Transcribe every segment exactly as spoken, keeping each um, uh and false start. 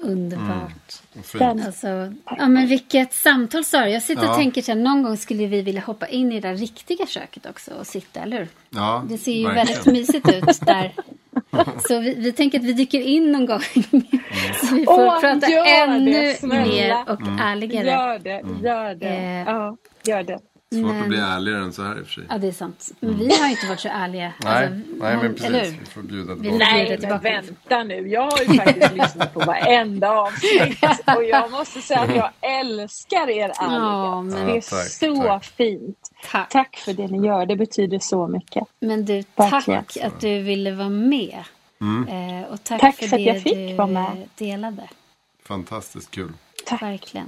Underbart. Mm. Alltså, ja, men vilket samtal, Sara. Jag sitter ja. och tänker så här, någon gång skulle vi vilja hoppa in i det riktiga köket också och sitta, eller hur? Ja, det ser ju verkligen. väldigt mysigt ut där. Så vi, vi tänker att vi dyker in någon gång. Mm. Så vi får Åh, prata ännu det, mer och mm. ärligare. Gör det, gör det. Eh, ja, gör det. Svårt men... att bli ärligare än så här i och för sig. Ja, det är sant. Men vi har inte varit så ärliga. Nej, alltså, nej men eller precis. hur? Vi får bjuda Vi tillbaka. Nej, men vänta nu. Jag har ju faktiskt lyssnat på varenda avsnitt. Och jag måste säga att jag älskar er ärlighet. Ja, men... Det är ja, tack, så tack. fint. Tack. Tack för det ni gör. Det betyder så mycket. Men du, Verkligen. tack att du ville vara med. Mm. Eh, och tack, Tack för, för att det jag fick du vara med. delade. Fantastiskt kul. Tack. Verkligen.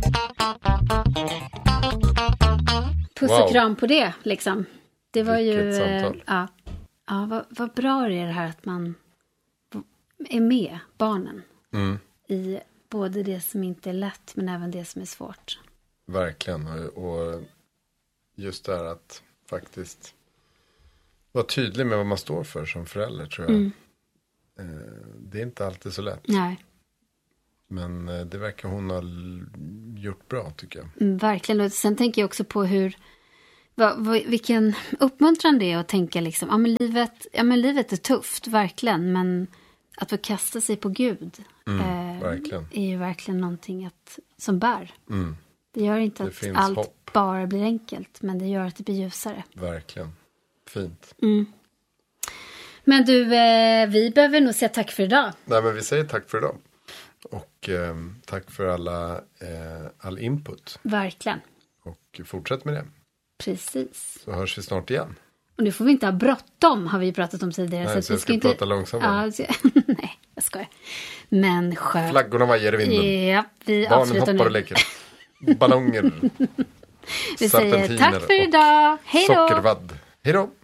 Puss och Wow. kram på det, liksom. Det var Vilket ju... samtal. Eh, ja, ja vad, vad bra det är det här att man är med barnen. Mm. I både det som inte är lätt, men även det som är svårt. Verkligen. Och, och just det här att faktiskt vara tydlig med vad man står för som förälder, tror jag. Mm. Eh, det är inte alltid så lätt. Nej. Men eh, det verkar hon ha l- gjort bra, tycker jag. Mm, verkligen. Och sen tänker jag också på hur... Va, va, vilken uppmuntran det är att tänka liksom, ja men, livet, ja men livet är tufft, verkligen. Men att få kasta sig på Gud Mm, eh, verkligen. är ju verkligen någonting att, som bär. Mm, Det gör inte Det att finns allt hopp. bara blir enkelt, men det gör att det blir ljusare. verkligen. Fint. Mm. Men du, eh, vi behöver nog säga tack för idag. Nej, men vi säger tack för idag. Och eh, tack för alla, eh, all input. Verkligen. Och fortsätt med det. Precis. Så hörs vi snart igen. Och nu får vi inte ha bråttom, har vi pratat om tidigare. Nej, så att så vi jag ska inte... prata långsammare. Ja, så... Nej, jag skojar. Men skönt. Flaggorna vajar i vinden. Ja, vi Barnen avslutar hoppar och nu. leker. Ballonger. Vi säger serpentiner tack för och idag. Hej då. Sockervadd. Hej då.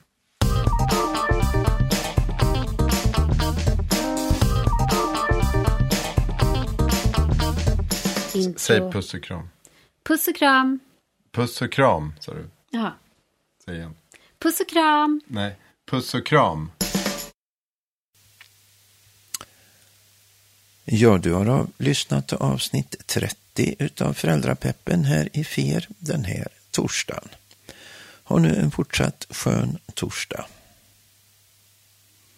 Intro. Säg puss och kram. Puss och kram. Puss och kram, sa du. Ja. Säg igen. Puss och kram. Nej, puss och kram. Ja, du har av, lyssnat till avsnitt trettio utav Föräldrapeppen här i F E R den här torsdagen. Ha nu en fortsatt skön torsdag.